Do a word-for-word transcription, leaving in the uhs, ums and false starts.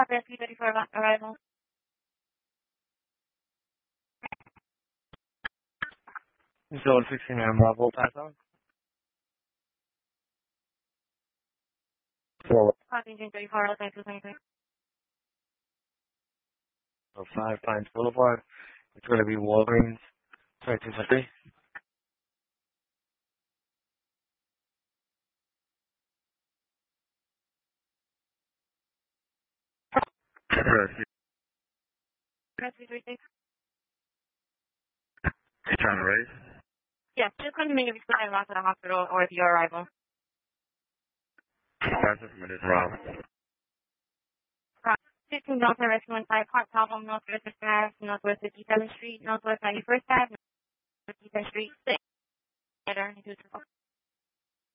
Rescue thirty-four arrival. Zone sixty-nine Bravo, pass on. Four. Copy, June thirty-four, Los Angeles, twenty-three. So five Pines Boulevard. It's going to be Walgreens. Sorry, two three. Rescue three six. You trying to raise? Yes, just confirming if you're flying off to the hospital or if your arrival. Five minutes, Rob. fifteen Delta Rescue one five, Park Problem, Northwest fifth Ave, Northwest fifty-seventh Street, Northwest ninety-first Ave, fifty-seventh Street, six.